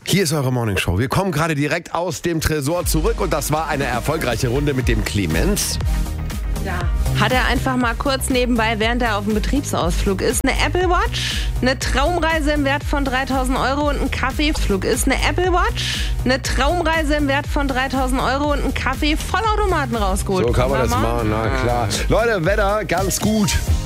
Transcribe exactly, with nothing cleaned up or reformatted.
Hier ist eure Morningshow. Wir kommen gerade direkt aus dem Tresor zurück und das war eine erfolgreiche Runde mit dem Clemens. Ja. Hat er einfach mal kurz nebenbei, während er auf dem Betriebsausflug ist, eine Apple Watch, eine Traumreise im Wert von dreitausend Euro und ein Kaffeeflug ist eine Apple Watch, eine Traumreise im Wert von dreitausend Euro und ein Kaffee Vollautomaten rausgeholt. So kann man das machen, na klar. Leute, Wetter ganz gut.